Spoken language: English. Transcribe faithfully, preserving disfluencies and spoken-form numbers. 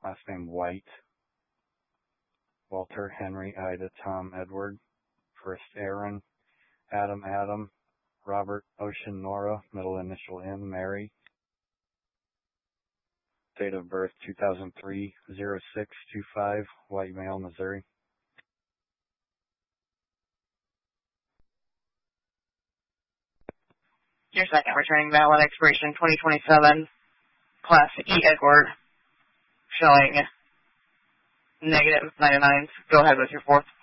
last name White. Walter, Henry, Ida, Tom, Edward. First, Aaron. Adam, Adam. Robert, Ocean, Nora. Middle initial M, Mary. Date of birth, two thousand three, oh six two five, white male, Missouri. Your second returning valid, expiration twenty twenty-seven, class E Edward, showing negative ninety-nines. Go ahead with your fourth.